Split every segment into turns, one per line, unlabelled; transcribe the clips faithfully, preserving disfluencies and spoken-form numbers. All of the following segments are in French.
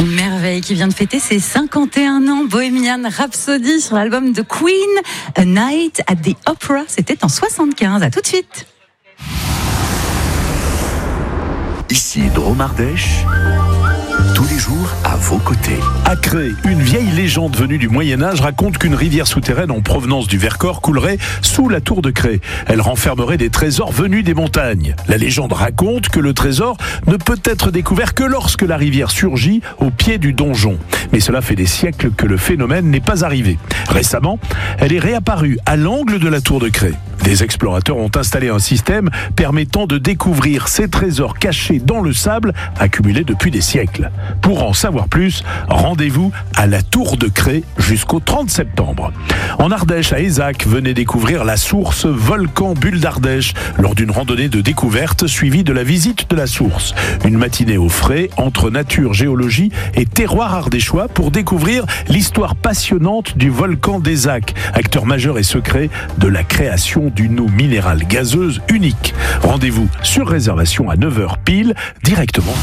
Une merveille qui vient de fêter ses cinquante et un ans, Bohemian Rhapsody sur l'album de Queen, A Night at the Opera, c'était en soixante-quinze. À tout de suite.
Ici Drôme Ardèche, tous les jours à vos côtés.
À Cré, une vieille légende venue du Moyen-Âge raconte qu'une rivière souterraine en provenance du Vercors coulerait sous la tour de Cré. Elle renfermerait des trésors venus des montagnes. La légende raconte que le trésor ne peut être découvert que lorsque la rivière surgit au pied du donjon. Mais cela fait des siècles que le phénomène n'est pas arrivé. Récemment, elle est réapparue à l'angle de la tour de Cré. Des explorateurs ont installé un système permettant de découvrir ces trésors cachés dans le sable accumulés depuis des siècles. Pour en savoir plus, rendez-vous à la Tour de Cré jusqu'au trente septembre. En Ardèche, à Ézac, venez découvrir la source volcan Bulle d'Ardèche lors d'une randonnée de découverte suivie de la visite de la source. Une matinée au frais entre nature, géologie et terroir ardéchois pour découvrir l'histoire passionnante du volcan d'Ézac, acteur majeur et secret de la création d'une eau minérale gazeuse unique. Rendez-vous sur réservation à neuf heures pile, directement.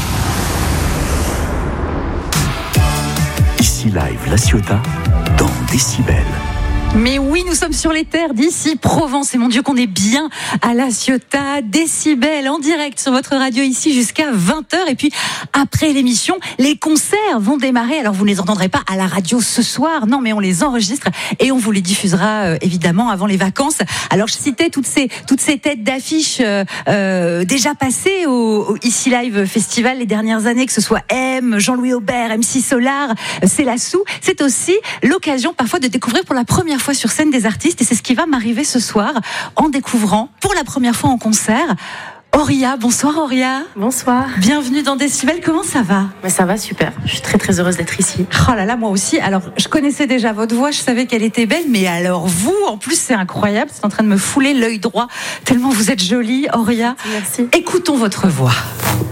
Ici Live La Ciotat, dans Décibel.
Mais oui, nous sommes sur les terres d'ici Provence. Et mon Dieu qu'on est bien à La Ciotat, Décibel, en direct sur votre radio ici jusqu'à vingt heures. Et puis après l'émission, les concerts vont démarrer. Alors vous ne les entendrez pas à la radio ce soir, non, mais on les enregistre et on vous les diffusera euh, évidemment avant les vacances. Alors je citais toutes ces toutes ces têtes d'affiches euh, euh, déjà passées au, au Ici Live Festival les dernières années, que ce soit M, Jean-Louis Aubert, M C Solar, Célassou. C'est aussi l'occasion parfois de découvrir pour la première fois sur scène des artistes, et c'est ce qui va m'arriver ce soir en découvrant pour la première fois en concert Auria. Bonsoir Auria.
Bonsoir.
Bienvenue dans Décibel, comment ça va?
Mais ça va super, je suis très très heureuse d'être ici.
Oh là là, moi aussi. Alors je connaissais déjà votre voix, je savais qu'elle était belle, mais alors vous, en plus c'est incroyable, c'est en train de me fouler l'œil droit tellement vous êtes jolie Auria.
Merci.
Écoutons votre voix.